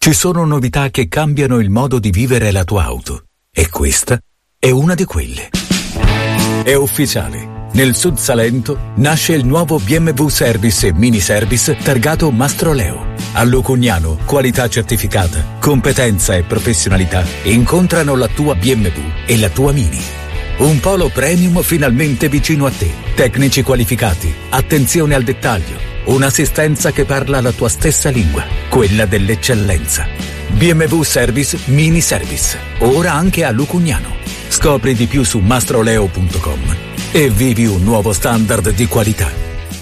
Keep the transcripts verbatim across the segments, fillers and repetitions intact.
Ci sono novità che cambiano il modo di vivere la tua auto e questa è una di quelle. È ufficiale. Nel Sud Salento nasce il nuovo B M W Service e Mini Service targato Mastroleo. A Lucugnano, qualità certificata, competenza e professionalità incontrano la tua B M W e la tua Mini. Un polo premium finalmente vicino a te. Tecnici qualificati, attenzione al dettaglio, un'assistenza che parla la tua stessa lingua, quella dell'eccellenza. B M W Service Mini Service, ora anche a Lucugnano. Scopri di più su mastroleo punto com e vivi un nuovo standard di qualità.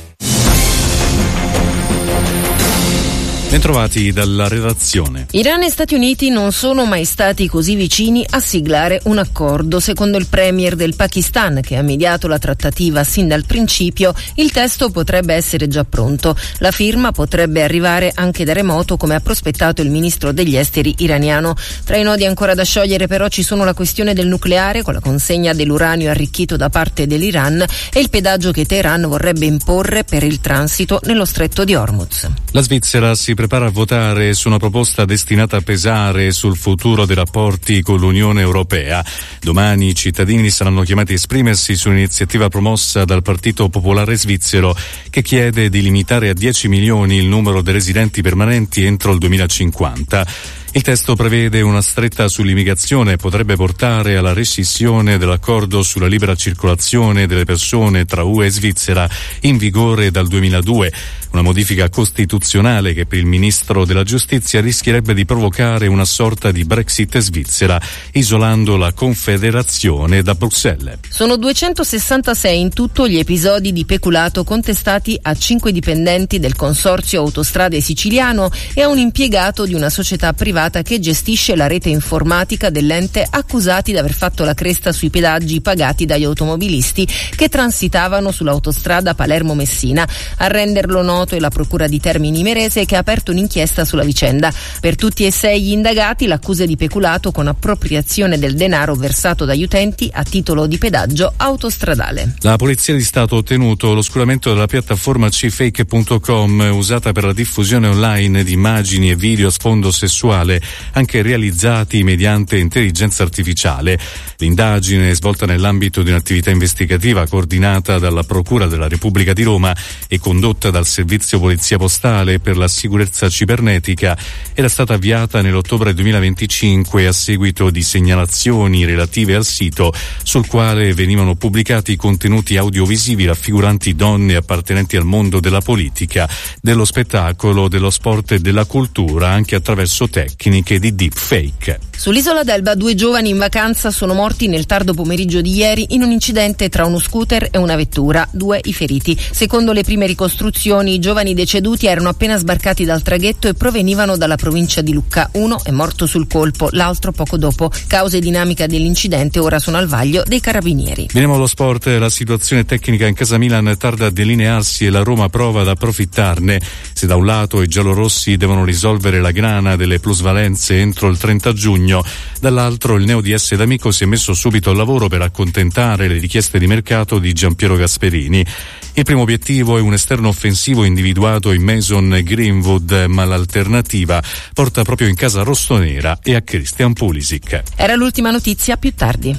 Bentrovati dalla redazione. Iran e Stati Uniti non sono mai stati così vicini a siglare un accordo. Secondo il premier del Pakistan, che ha mediato la trattativa sin dal principio, il testo potrebbe essere già pronto. La firma potrebbe arrivare anche da remoto, come ha prospettato il ministro degli esteri iraniano. Tra i nodi ancora da sciogliere però ci sono la questione del nucleare, con la consegna dell'uranio arricchito da parte dell'Iran, e il pedaggio che Teheran vorrebbe imporre per il transito nello stretto di Hormuz. La Svizzera si prepara a votare su una proposta destinata a pesare sul futuro dei rapporti con l'Unione Europea. Domani i cittadini saranno chiamati a esprimersi su un'iniziativa promossa dal Partito Popolare Svizzero, che chiede di limitare a dieci milioni il numero dei residenti permanenti entro il duemilacinquanta. Il testo prevede una stretta sull'immigrazione e potrebbe portare alla rescissione dell'accordo sulla libera circolazione delle persone tra U E e Svizzera, in vigore dal duemiladue. Una modifica costituzionale che per il ministro della giustizia rischierebbe di provocare una sorta di Brexit svizzera, isolando la Confederazione da Bruxelles. Sono duecentosessantasei in tutto gli episodi di peculato contestati a cinque dipendenti del consorzio Autostrade Siciliano e a un impiegato di una società privata che gestisce la rete informatica dell'ente, accusati di aver fatto la cresta sui pedaggi pagati dagli automobilisti che transitavano sull'autostrada Palermo-Messina. A renderlo noto è la Procura di Termini Imerese, che ha aperto un'inchiesta sulla vicenda. Per tutti e sei gli indagati l'accusa è di peculato con appropriazione del denaro versato dagli utenti a titolo di pedaggio autostradale. La Polizia di Stato ha ottenuto l'oscuramento della piattaforma c fake punto com, usata per la diffusione online di immagini e video a sfondo sessuale, anche realizzati mediante intelligenza artificiale. L'indagine, svolta nell'ambito di un'attività investigativa coordinata dalla Procura della Repubblica di Roma e condotta dal Servizio Polizia Postale per la sicurezza cibernetica, era stata avviata nell'ottobre duemilaventicinque a seguito di segnalazioni relative al sito, sul quale venivano pubblicati contenuti audiovisivi raffiguranti donne appartenenti al mondo della politica, dello spettacolo, dello sport e della cultura, anche attraverso tecniche di deepfake. Sull'isola d'Elba due giovani in vacanza sono morti nel tardo pomeriggio di ieri in un incidente tra uno scooter e una vettura, due i feriti. Secondo le prime ricostruzioni, i giovani deceduti erano appena sbarcati dal traghetto e provenivano dalla provincia di Lucca. Uno è morto sul colpo, l'altro poco dopo. Causa e dinamica dell'incidente ora sono al vaglio dei carabinieri. Veniamo allo sport. La situazione tecnica in casa Milan tarda a delinearsi e la Roma prova ad approfittarne. Se da un lato i giallorossi devono risolvere la grana delle plusvalenze entro il trenta giugno, dall'altro il neo D S D'Amico si è messo subito al lavoro per accontentare le richieste di mercato di Giampiero Gasperini. Il primo obiettivo è un esterno offensivo individuato in Mason Greenwood, ma l'alternativa porta proprio in casa rossonera e a Christian Pulisic. Era l'ultima notizia, più tardi.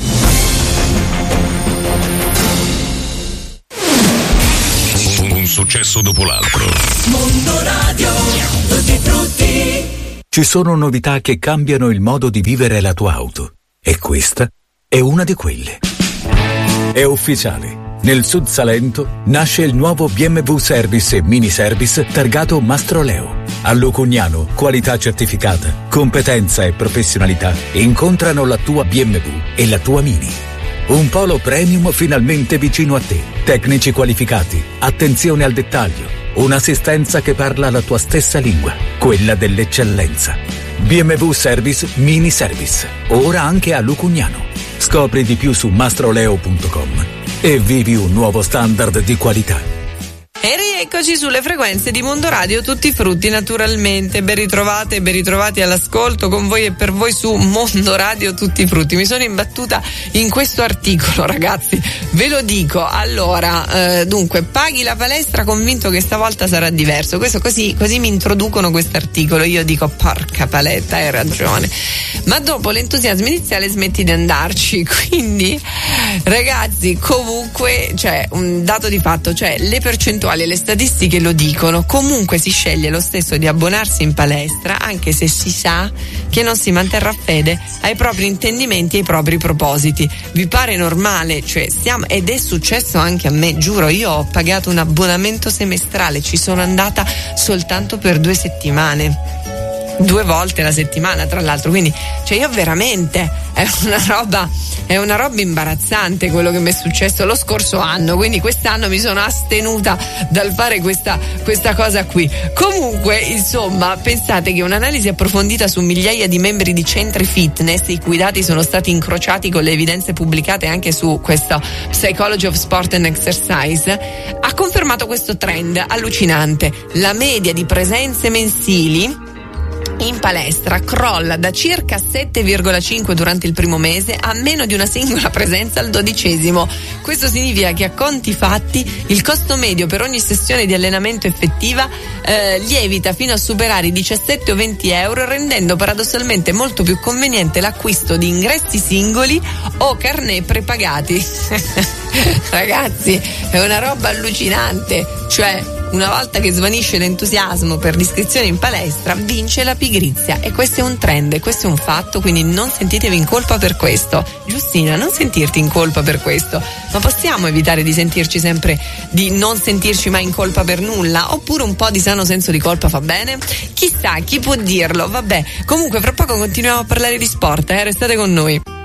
Un successo dopo l'altro. Mondo Radio, tutti frutti. Ci sono novità che cambiano il modo di vivere la tua auto e questa è una di quelle. È ufficiale. Nel Sud Salento nasce il nuovo B M W Service e Mini Service targato Mastroleo. A Lucugnano, qualità certificata, competenza e professionalità incontrano la tua B M W e la tua Mini. Un polo premium finalmente vicino a te. Tecnici qualificati, attenzione al dettaglio, un'assistenza che parla la tua stessa lingua, quella dell'eccellenza. B M W Service Mini Service, ora anche a Lucugnano. Scopri di più su mastroleo punto com e vivi un nuovo standard di qualità. E rieccoci sulle frequenze di Mondo Radio Tutti Frutti, naturalmente. Ben ritrovate e ben ritrovati all'ascolto con voi e per voi su Mondo Radio Tutti Frutti. Mi sono imbattuta in questo articolo, ragazzi, ve lo dico. Allora, eh, dunque, paghi la palestra convinto che stavolta sarà diverso. Questo così, così mi introducono quest'articolo. Io dico, porca paletta, hai ragione. Ma dopo l'entusiasmo iniziale smetti di andarci. Quindi, ragazzi, comunque, cioè, un dato di fatto, cioè le percentuali e le statistiche lo dicono, comunque si sceglie lo stesso di abbonarsi in palestra anche se si sa che non si manterrà fede ai propri intendimenti e ai propri propositi. Vi pare normale? Cioè stiamo, ed è successo anche a me, giuro, io ho pagato un abbonamento semestrale, ci sono andata soltanto per due settimane. Due volte la settimana, tra l'altro, quindi cioè io veramente è una roba è una roba imbarazzante quello che mi è successo lo scorso anno, quindi quest'anno mi sono astenuta dal fare questa questa cosa qui. Comunque, insomma, pensate che un'analisi approfondita su migliaia di membri di centri fitness, i cui dati sono stati incrociati con le evidenze pubblicate anche su questo Psychology of Sport and Exercise, ha confermato questo trend allucinante. La media di presenze mensili in palestra crolla da circa sette virgola cinque durante il primo mese a meno di una singola presenza al dodicesimo. Questo significa che a conti fatti il costo medio per ogni sessione di allenamento effettiva eh, lievita fino a superare i diciassette o venti euro, rendendo paradossalmente molto più conveniente l'acquisto di ingressi singoli o carnet prepagati. Ragazzi, è una roba allucinante, cioè una volta che svanisce l'entusiasmo per l'iscrizione in palestra, vince la pigrizia, e questo è un trend, e questo è un fatto, quindi non sentitevi in colpa per questo. Giustina, non sentirti in colpa per questo, ma possiamo evitare di sentirci sempre, di non sentirci mai in colpa per nulla? Oppure un po' di sano senso di colpa fa bene? Chissà, chi può dirlo? Vabbè, comunque fra poco continuiamo a parlare di sport, eh? Restate con noi.